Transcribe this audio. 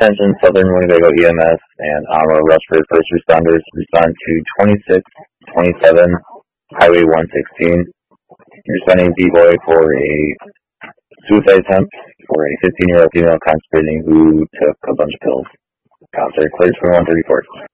Attention Southern Winnebago EMS and Armor Rushford first responders respond to 2627 Highway 116. You're sending D-Boy for a suicide attempt for a 15-year-old female constipating who took a bunch of pills. Counselor clears for 134.